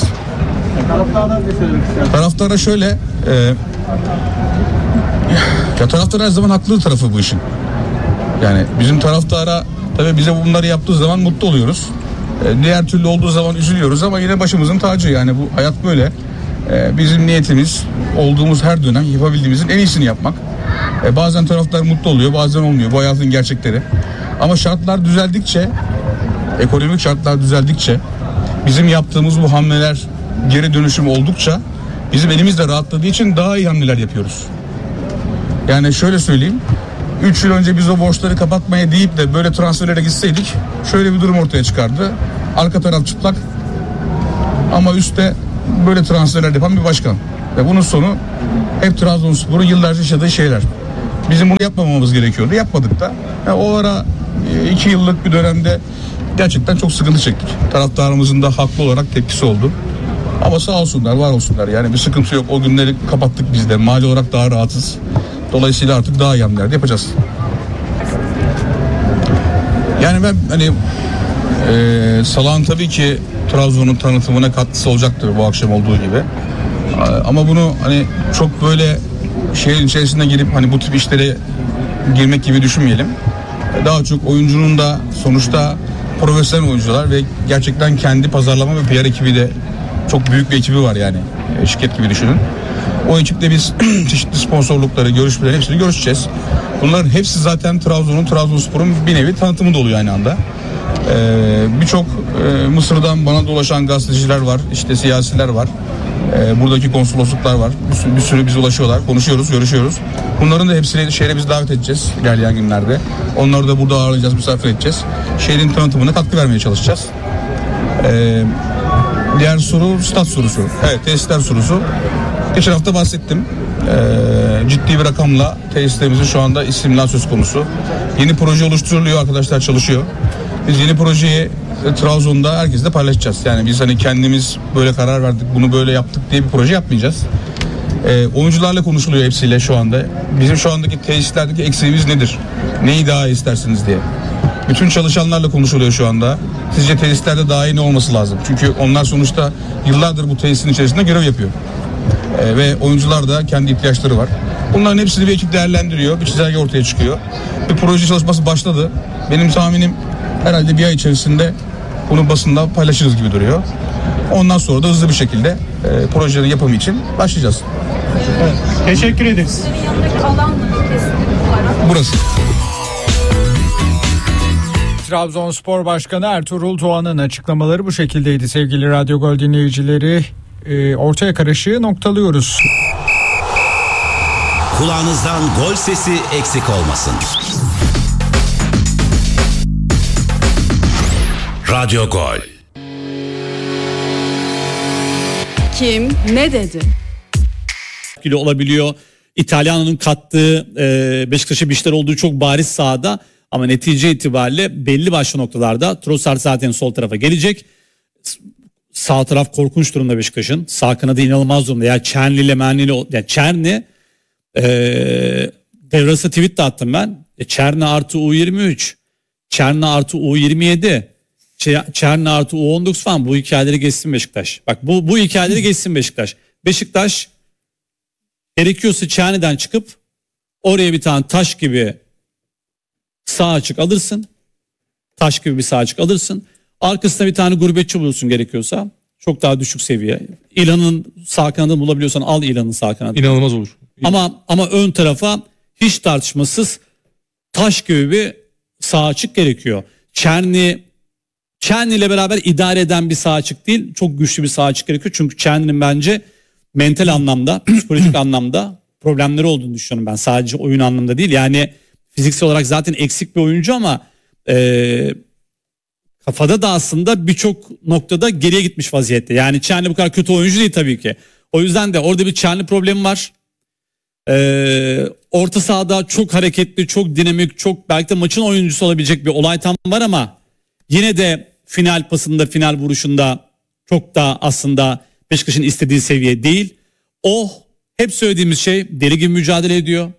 Taraftara şöyle e, ya taraftar her zaman haklı tarafı bu işin. Yani bizim taraftara tabii bize bunları yaptığı zaman mutlu oluyoruz. E, diğer türlü olduğu zaman üzülüyoruz ama yine başımızın tacı. Yani bu hayat böyle. E, bizim niyetimiz olduğumuz her dönem yapabildiğimizin en iyisini yapmak. E, bazen taraftar mutlu oluyor, bazen olmuyor. Bu hayatın gerçekleri. Ama şartlar düzeldikçe, ekonomik şartlar düzeldikçe, bizim yaptığımız bu hamleler geri dönüşüm oldukça bizim elimizde rahatladığı için daha iyi hamleler yapıyoruz. Yani şöyle söyleyeyim. üç yıl önce biz o borçları kapatmaya deyip de böyle transferlere gitseydik şöyle bir durum ortaya çıkardı. Arka taraf çıplak ama üstte böyle transferler yapan bir başkan. Ve bunun sonu hep Trabzonspor'un yıllarca yaşadığı şeyler. Bizim bunu yapmamamız gerekiyordu. Yapmadık da. Yani o ara iki yıllık bir dönemde gerçekten çok sıkıntı çektik. Taraftarımızın da haklı olarak tepkisi oldu. Ama sağ olsunlar, var olsunlar. Yani bir sıkıntı yok. O günleri kapattık biz de. Mali olarak daha rahatız. Dolayısıyla artık daha iyi hamlelerde yapacağız. Yani ben hani e, Salah'ın tabii ki Trabzon'un tanıtımına katkısı olacaktır bu akşam olduğu gibi. Ama bunu hani çok böyle şehrin içerisine girip hani bu tip işlere girmek gibi düşünmeyelim. Daha çok oyuncunun da sonuçta profesyonel oyuncular ve gerçekten kendi pazarlama ve P R ekibi de çok büyük bir ekibi var yani. Şirket gibi düşünün. O ekiple biz çeşitli sponsorlukları, görüşmeleri hepsini görüşeceğiz. Bunların hepsi zaten Trabzon'un, Trabzonspor'un bir nevi tanıtımı da oluyor aynı anda. Ee, Birçok e, Mısır'dan bana dolaşan gazeteciler var, işte siyasiler var. Ee, buradaki konsolosluklar var. Bir sürü, bir sürü bize ulaşıyorlar, konuşuyoruz, görüşüyoruz. Bunların da hepsini şehre biz davet edeceğiz ilerleyen günlerde. Onları da burada ağırlayacağız, misafir edeceğiz. Şehrin tanıtımına katkı vermeye çalışacağız. Ee, diğer soru stat sorusu. Evet, tesisler sorusu. Geçen hafta bahsettim. Ee, ciddi bir rakamla tesislerimizin şu anda istimlal söz konusu. Yeni proje oluşturuluyor, arkadaşlar çalışıyor. Biz yeni projeyi e, Trabzon'da herkesle paylaşacağız. Yani biz hani kendimiz böyle karar verdik, bunu böyle yaptık diye bir proje yapmayacağız. E, oyuncularla konuşuluyor hepsiyle şu anda. Bizim şu andaki tesislerdeki eksiğimiz nedir? Neyi daha iyi istersiniz diye. Bütün çalışanlarla konuşuluyor şu anda. Sizce tesislerde daha iyi ne olması lazım? Çünkü onlar sonuçta yıllardır bu tesisin içerisinde görev yapıyor. E, ve oyuncular da kendi ihtiyaçları var. Bunların hepsini bir ekip değerlendiriyor. Bir çizelge ortaya çıkıyor. Bir proje çalışması başladı. Benim tahminim herhalde bir ay içerisinde bunu basında paylaşırız gibi duruyor. Ondan sonra da hızlı bir şekilde e, projelerin yapımı için başlayacağız. Evet. Teşekkür ederiz. Burası. Trabzonspor Başkanı Ertuğrul Doğan'ın açıklamaları bu şekildeydi sevgili Radyo Gol dinleyicileri. E, ortaya karışığı noktalıyoruz. Kulağınızdan gol sesi eksik olmasın. Radyo Gol. Kim ne dedi? Kilo olabiliyor. İtalyana'nın kattığı e, Beşiktaş'a bir işler olduğu çok bariz sahada ama netice itibariyle belli başlı noktalarda Trossard zaten sol tarafa gelecek. Sağ taraf korkunç durumda Beşiktaş'ın. Sağ kanadı inanılmaz durumda. Ya Çerni ile Merni ile yani Çerni e, devrası tweet de attım ben. E, Çerni artı U yirmi üç, Çerni artı U yirmi yedi, Çerni artı U on dokuz falan bu hikayeleri geçsin Beşiktaş. Bak bu bu hikayeleri geçsin Beşiktaş. Beşiktaş gerekiyorsa Çerni'den çıkıp oraya bir tane taş gibi sağ açık alırsın. Taş gibi bir sağ açık alırsın. Arkasında bir tane gurbetçi bulursun gerekiyorsa. Çok daha düşük seviye. İlhan'ın sağ kanadını bulabiliyorsan al İlhan'ın sağ kanadını. İnanılmaz olur. Ama ama ön tarafa hiç tartışmasız taş gibi bir sağ açık gerekiyor. Çerni Çerni ile beraber idare eden bir sağ açık değil. Çok güçlü bir sağ açık gerekiyor. Çünkü Çerni'nin bence mental anlamda, psikolojik anlamda problemleri olduğunu düşünüyorum ben. Sadece oyun anlamda değil. Yani fiziksel olarak zaten eksik bir oyuncu ama e, kafada da aslında birçok noktada geriye gitmiş vaziyette. Yani Çerni bu kadar kötü oyuncu değil tabii ki. O yüzden de orada bir Çerni problemi var. Ee, orta sahada çok hareketli, çok dinamik, çok belki de maçın oyuncusu olabilecek bir olay tam var ama yine de final pasında, final vuruşunda çok da aslında Beşiktaş'ın istediği seviye değil. O hep söylediğimiz şey, deli gibi mücadele ediyor.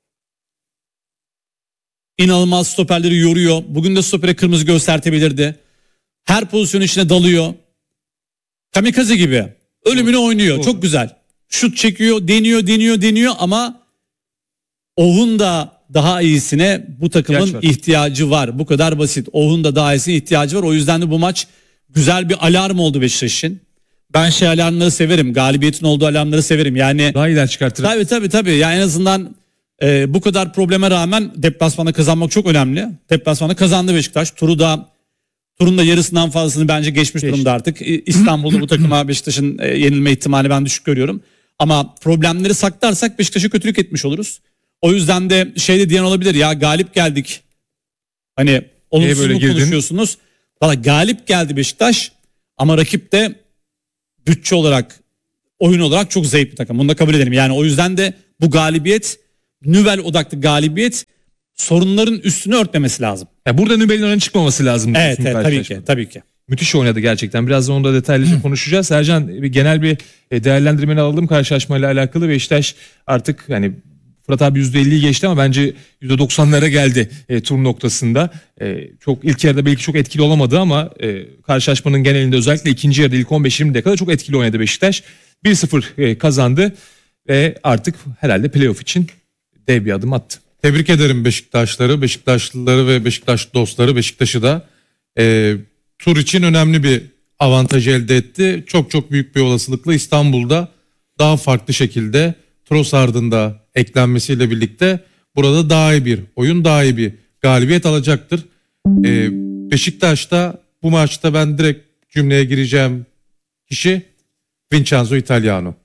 İnanılmaz stoperleri yoruyor. Bugün de stopere kırmızı göstertebilirdi. Her pozisyon içine dalıyor. Kamikaze gibi. Ölümünü oynuyor. Çok güzel. Şut çekiyor, deniyor, deniyor, deniyor ama Ohun da daha iyisine bu takımın ihtiyacı var. Bu kadar basit. Ohun da daha iyisine ihtiyacı var. O yüzden de bu maç güzel bir alarm oldu Beşiktaş için. Ben şey alarmları severim. Galibiyetin olduğu alarmları severim. Yani daha iyiden çıkartır. Tabii tabii tabii. Yani en azından e, bu kadar probleme rağmen deplasmanda kazanmak çok önemli. Deplasmanda kazandı Beşiktaş. Turu da turun da yarısından fazlasını bence geçmiş Geçti. durumda artık. İstanbul'da bu takıma Beşiktaş'ın e, yenilme ihtimali ben düşük görüyorum. Ama problemleri saklarsak Beşiktaş'a kötülük etmiş oluruz. O yüzden de şey de diyen olabilir ya, galip geldik. Hani olumsuz böyle mu girdin? konuşuyorsunuz? Valla galip geldi Beşiktaş ama rakip de bütçe olarak, oyun olarak çok zayıf bir takım. Bunu da kabul edelim. Yani o yüzden de bu galibiyet, Nübel odaklı galibiyet, sorunların üstünü örtmemesi lazım. Ya burada Nübel'in öne çıkmaması lazım. Evet, evet tabii ki, karşılaşmada. tabii ki. Müthiş oynadı gerçekten. Birazdan onu da detaylıca konuşacağız. Sercan, bir genel bir değerlendirmeni alalım karşılaşmayla alakalı. Beşiktaş artık yani Fırat abi yüzde elliyi geçti ama bence yüzde doksanlara geldi e, tur noktasında. E, çok ilk yarıda belki çok etkili olamadı ama e, karşılaşmanın genelinde özellikle ikinci yarıda ilk on beş yirmi dakikada çok etkili oynadı Beşiktaş. bir sıfır e, kazandı ve artık herhalde playoff için dev bir adım attı. Tebrik ederim Beşiktaşları, Beşiktaşlıları ve Beşiktaş dostları. Beşiktaş'ı da e, tur için önemli bir avantaj elde etti. Çok çok büyük bir olasılıkla İstanbul'da daha farklı şekilde Trossard'ın da eklenmesiyle birlikte burada daha iyi bir oyun, daha iyi bir galibiyet alacaktır. E, Beşiktaş'ta bu maçta ben direkt cümleye gireceğim kişi Vincenzo Italiano.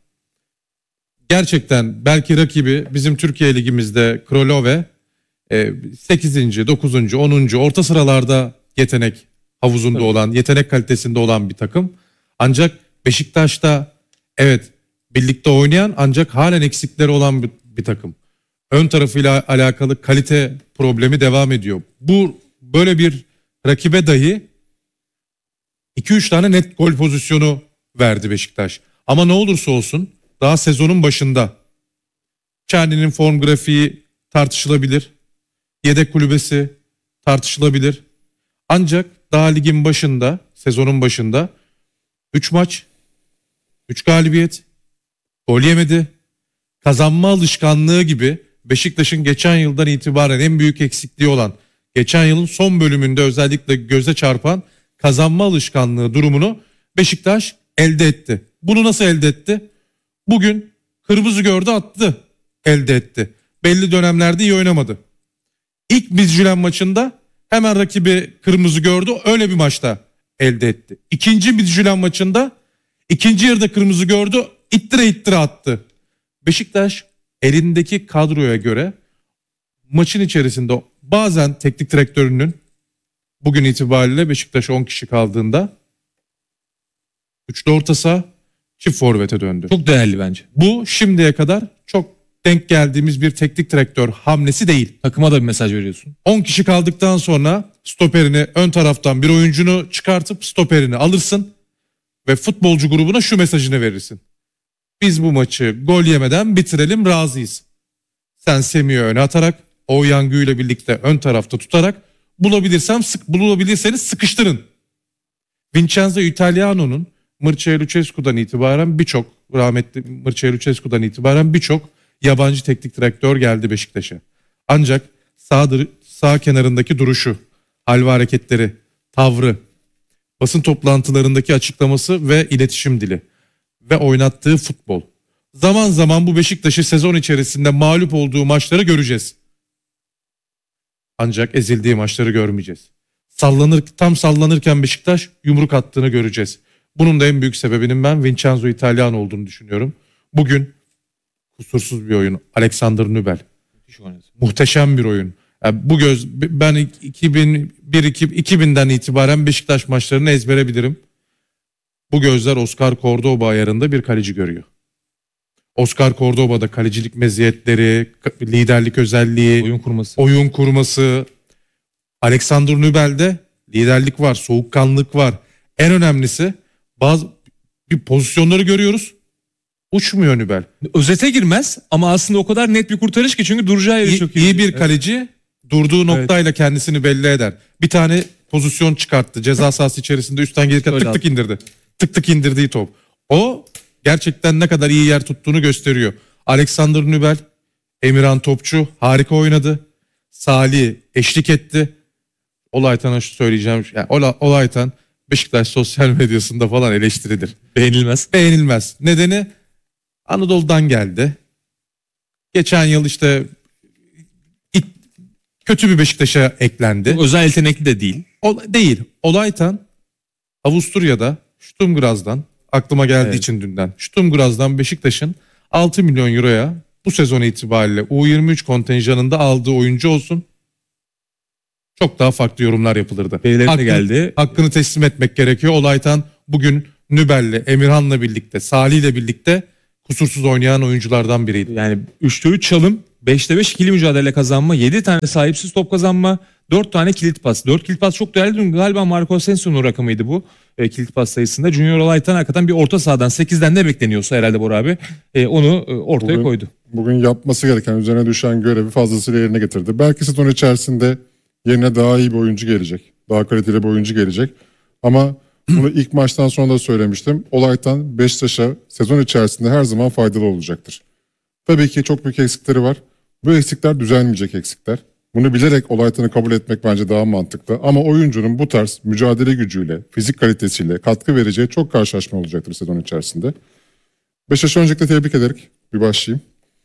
Gerçekten belki rakibi bizim Türkiye Ligimizde Krolove sekizinci, dokuzuncu, onuncu orta sıralarda yetenek havuzunda olan, yetenek kalitesinde olan bir takım. Ancak Beşiktaş'ta evet birlikte oynayan ancak halen eksikleri olan bir, bir takım. Ön tarafıyla alakalı kalite problemi devam ediyor. Bu böyle bir rakibe dahi iki üç tane net gol pozisyonu verdi Beşiktaş. Ama ne olursa olsun daha sezonun başında Çerni'nin form grafiği tartışılabilir. Yedek kulübesi tartışılabilir. Ancak daha ligin başında, sezonun başında üç maç, üç galibiyet, gol yemedi. Kazanma alışkanlığı gibi Beşiktaş'ın geçen yıldan itibaren en büyük eksikliği olan, geçen yılın son bölümünde özellikle göze çarpan kazanma alışkanlığı durumunu Beşiktaş elde etti. Bunu nasıl elde etti? Bugün kırmızı gördü, attı, elde etti. Belli dönemlerde iyi oynamadı. İlk Midtjylland maçında hemen rakibi kırmızı gördü, öyle bir maçta elde etti. İkinci Midtjylland maçında ikinci yarıda kırmızı gördü, ittire ittire attı. Beşiktaş elindeki kadroya göre maçın içerisinde bazen teknik direktörünün bugün itibariyle Beşiktaş on kişi kaldığında üçlü orta saha, çift forvete döndü. Çok değerli bence. Bu şimdiye kadar çok denk geldiğimiz bir teknik direktör hamlesi değil. Takıma da bir mesaj veriyorsun. on kişi kaldıktan sonra stoperini, ön taraftan bir oyuncunu çıkartıp stoperini alırsın ve futbolcu grubuna şu mesajını verirsin. Biz bu maçı gol yemeden bitirelim, razıyız. Sen Semih'i öne atarak, Oğuzhan ile birlikte ön tarafta tutarak bulabilirsem sık bulabilirseniz sıkıştırın. Vincenzo Italiano'nun Mircea Lucescu'dan itibaren birçok rahmetli Mircea Lucescu'dan itibaren birçok yabancı teknik direktör geldi Beşiktaş'a. Ancak sağ, sağ kenarındaki duruşu, hal ve hareketleri, tavrı, basın toplantılarındaki açıklaması ve iletişim dili ve oynattığı futbol. Zaman zaman bu Beşiktaş'ı sezon içerisinde mağlup olduğu maçları göreceğiz. Ancak ezildiği maçları görmeyeceğiz. Sallanır, tam sallanırken Beşiktaş yumruk attığını göreceğiz. Bunun da en büyük sebebinin ben Vincenzo Italiano olduğunu düşünüyorum. Bugün kusursuz bir oyun. Alexander Nübel. Muhteşem bir oyun. Yani bu göz ben iki bin bir iki binden itibaren Beşiktaş maçlarını ezbere bilirim. Bu gözler Oscar Cordoba ayarında bir kaleci görüyor. Oscar Cordoba'da kalecilik meziyetleri, liderlik özelliği, Oyun kurması. oyun kurması. Alexander Nübel'de liderlik var, soğukkanlılık var. En önemlisi bazı bir pozisyonları görüyoruz. Uçmuyor Nübel. Özete girmez ama aslında o kadar net bir kurtarış ki çünkü duracağı yeri İyi, çok iyi. iyi bir kaleci durduğu noktayla kendisini belli eder. Bir tane pozisyon çıkarttı. Ceza sahası içerisinde üstten gelirken Öyle tık tık indirdi. Tık tık indirdiği top. O gerçekten ne kadar iyi yer tuttuğunu gösteriyor. Alexander Nübel, Emirhan Topçu harika oynadı. Salih eşlik etti. Olaytan'a şu söyleyeceğim. Yani Olaytan Beşiktaş sosyal medyasında falan eleştirilir. Beğenilmez. Beğenilmez. Nedeni Anadolu'dan geldi. Geçen yıl işte it, kötü bir Beşiktaş'a eklendi. Çok özel yetenekli de değil. O, değil. Olaytan Avusturya'da Sturm Graz'dan aklıma geldiği Evet. için dünden. Sturm Graz'dan Beşiktaş'ın altı milyon euroya bu sezon itibariyle U yirmi üç kontenjanında aldığı oyuncu olsun. Çok daha farklı yorumlar yapılırdı. Beylerine geldi. Hakkını teslim etmek gerekiyor. Olaytan bugün Nübel'le, Emirhan'la birlikte, Salih'le birlikte kusursuz oynayan oyunculardan biriydi. Yani üçte üç çalım, beşte beş ikili mücadele kazanma, yedi tane sahipsiz top kazanma, dört tane kilit pas. dört kilit pas çok değerli. Dün galiba Marco Asensio'nun rakamıydı bu e, kilit pas sayısında. Junior Olaytan hakikaten bir orta sahadan sekizden ne bekleniyorsa herhalde Bora abi e, onu e, ortaya bugün, koydu. Bugün yapması gereken, üzerine düşen görevi fazlasıyla yerine getirdi. Belki sezon içerisinde yerine daha iyi bir oyuncu gelecek. Daha kaliteli bir oyuncu gelecek. Ama bunu ilk maçtan sonra da söylemiştim. Olaytan Beşiktaş'a sezon içerisinde her zaman faydalı olacaktır. Tabii ki çok büyük eksikleri var. Bu eksikler düzelmeyecek eksikler. Bunu bilerek Olaytan'ı kabul etmek bence daha mantıklı. Ama oyuncunun bu tarz mücadele gücüyle, fizik kalitesiyle katkı vereceği çok karşılaşma olacaktır sezon içerisinde. Beşiktaş'ı öncelikle tebrik ederek bir başlayayım.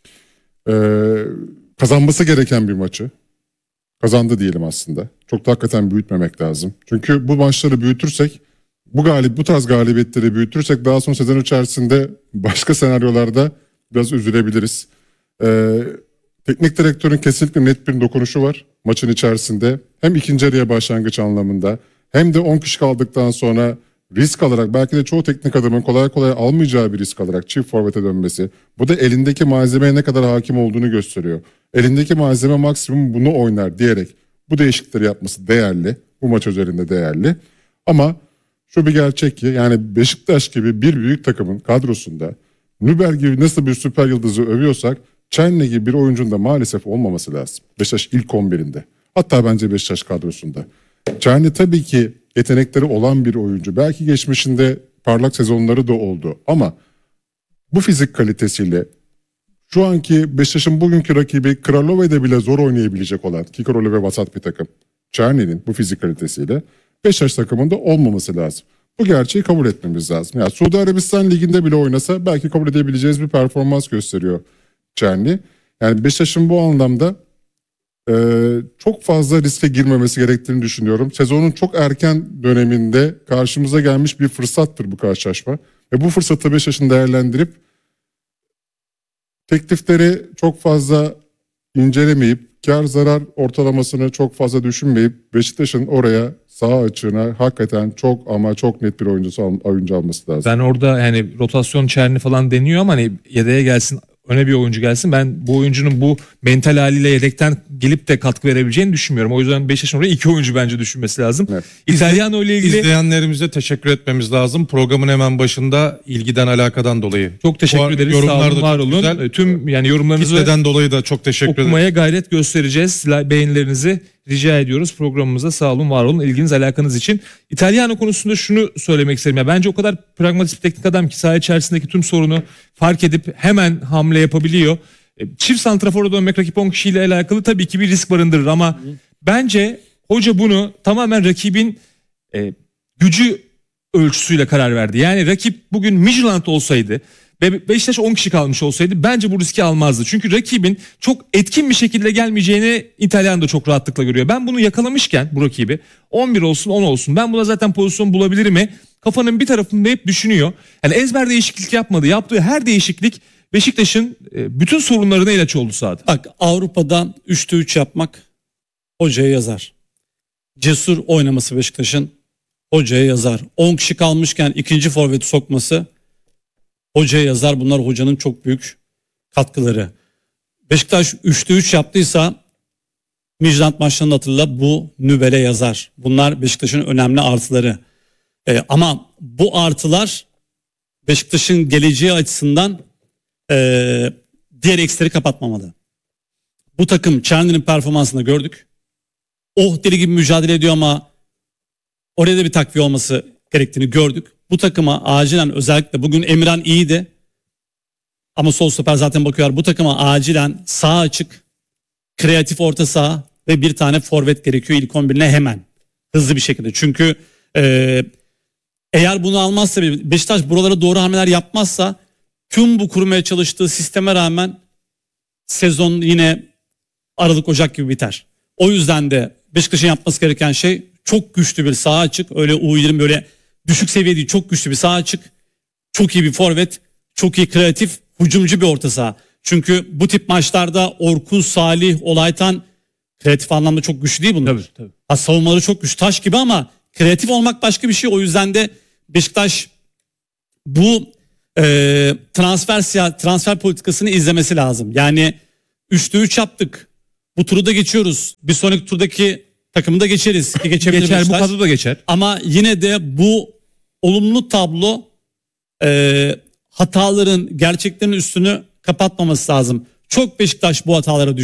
Ee, kazanması gereken bir maçı kazandı diyelim aslında. Çok da hakikaten büyütmemek lazım. Çünkü bu maçları büyütürsek, bu galip, bu tarz galibiyetleri büyütürsek daha sonra sezon içerisinde başka senaryolarda biraz üzülebiliriz. Ee, teknik direktörün kesinlikle net bir dokunuşu var maçın içerisinde. Hem ikinci yarıya başlangıç anlamında hem de on kişi kaldıktan sonra risk alarak, belki de çoğu teknik adamın kolay kolay almayacağı bir risk alarak çift forvete dönmesi. Bu da elindeki malzemeye ne kadar hakim olduğunu gösteriyor. Elindeki malzeme maksimum bunu oynar diyerek bu değişiklikleri yapması değerli. Bu maç üzerinde değerli. Ama şu bir gerçek ki, yani Beşiktaş gibi bir büyük takımın kadrosunda Nübel gibi nasıl bir süper yıldızı övüyorsak, Çerni gibi bir oyuncunun da maalesef olmaması lazım. Beşiktaş ilk on birinde. Hatta bence Beşiktaş kadrosunda. Çerni tabii ki yetenekleri olan bir oyuncu. Belki geçmişinde parlak sezonları da oldu. Ama bu fizik kalitesiyle şu anki Beşiktaş'ın bugünkü rakibi Kralove'de bile zor oynayabilecek olan, ki Kralove vasat bir takım, Çerni'nin bu fizik kalitesiyle Beşiktaş takımında olmaması lazım. Bu gerçeği kabul etmemiz lazım. Yani Suudi Arabistan Ligi'nde bile oynasa belki kabul edebileceğiz bir performans gösteriyor Çerni. Yani Beşiktaş'ın bu anlamda e, çok fazla riske girmemesi gerektiğini düşünüyorum. Sezonun çok erken döneminde karşımıza gelmiş bir fırsattır bu karşılaşma. Ve bu fırsatı Beşiktaş'ın değerlendirip teklifleri çok fazla incelemeyip, kar zarar ortalamasını çok fazla düşünmeyip Beşiktaş'ın oraya sağ açığına hakikaten çok ama çok net bir oyuncu, oyuncu alması lazım. Ben orada yani rotasyon Çerni falan deniyor ama hani yedeğe gelsin, öne bir oyuncu gelsin. Ben bu oyuncunun bu mental haliyle yedekten gelip de katkı verebileceğini düşünmüyorum. O yüzden Beşiktaş'ın oraya iki oyuncu bence düşünmesi lazım. Evet. İtalyano ile ilgili izleyenlerimize teşekkür etmemiz lazım. Programın hemen başında ilgiden alakadan dolayı. Çok teşekkür ederiz. Sağ olun, var olun. Güzel. Tüm yani yorumlarınızı kitleden dolayı da çok teşekkür ederim. Okumaya gayret göstereceğiz. Beğenilerinizi rica ediyoruz programımıza. Sağ olun, var olun, ilginiz alakanız için. İtalyano konusunda şunu söylemek isterim. Ya bence o kadar pragmatik bir teknik adam ki saha içerisindeki tüm sorunu fark edip hemen hamle yapabiliyor. Çift santrafora dönmek rakip on kişiyle alakalı tabii ki bir risk barındırır ama Hı. bence hoca bunu tamamen rakibin e, gücü ölçüsüyle karar verdi. Yani rakip bugün Midtjylland olsaydı ve Beşiktaş on kişi kalmış olsaydı bence bu riski almazdı. Çünkü rakibin çok etkin bir şekilde gelmeyeceğini İtalyan da çok rahatlıkla görüyor. Ben bunu yakalamışken bu rakibi on bir olsun on olsun ben buna zaten pozisyon bulabilir mi? Kafanın bir tarafında hep düşünüyor. Yani ezber değişiklik yapmadı. Yaptığı her değişiklik Beşiktaş'ın bütün sorunlarına ilaç oldu sahada. Bak, Avrupa'dan üçte üç yapmak hocaya yazar. Cesur oynaması Beşiktaş'ın hocaya yazar. on kişi kalmışken ikinci forveti sokması hocaya yazar. Bunlar hocanın çok büyük katkıları. Beşiktaş üçte üç yaptıysa Midtjylland maçlarını hatırla, bu Nübel'e yazar. Bunlar Beşiktaş'ın önemli artıları. Ee, ama bu artılar Beşiktaş'ın geleceği açısından e, diğer eksileri kapatmamalı. Bu takım Çerni'nin performansını gördük. Oh deli gibi mücadele ediyor ama oraya da bir takviye olması gerektiğini gördük. Bu takıma acilen, özellikle bugün Emirhan iyiydi ama sol stoper zaten bakıyorlar. Bu takıma acilen sağ açık, kreatif orta saha ve bir tane forvet gerekiyor ilk on birine hemen. Hızlı bir şekilde. Çünkü e, eğer bunu almazsa, Beşiktaş buralara doğru hamleler yapmazsa tüm bu kurmaya çalıştığı sisteme rağmen sezon yine Aralık Ocak gibi biter. O yüzden de Beşiktaş'ın yapması gereken şey çok güçlü bir sağ açık. Öyle U yirmi böyle düşük seviye değil, çok güçlü bir sağ açık. Çok iyi bir forvet, çok iyi kreatif hücumcu bir orta saha. Çünkü bu tip maçlarda Orkun, Salih, Olaytan kreatif anlamda çok güçlü değil bunlar. Tabii, tabii. Ha, savunmaları çok güçlü, taş gibi ama kreatif olmak başka bir şey. O yüzden de Beşiktaş bu e, transfer siya- transfer politikasını izlemesi lazım. Yani üçte üç yaptık. Bu turu da geçiyoruz. Bir sonraki turdaki takımı da geçeriz. Ki geçebilir Geçer, bu Beşiktaş. kadro da geçer. Ama yine de bu olumlu tablo e, hataların, gerçeklerin üstünü kapatmaması lazım. Çok Beşiktaş bu hatalara düştü.